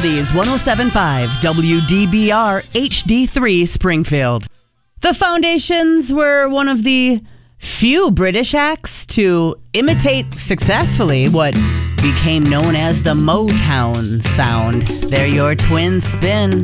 Oldies 107.5 WDBR HD3 Springfield. The Foundations were one of the few British acts to imitate successfully what became known as the Motown sound. They're your twin spin.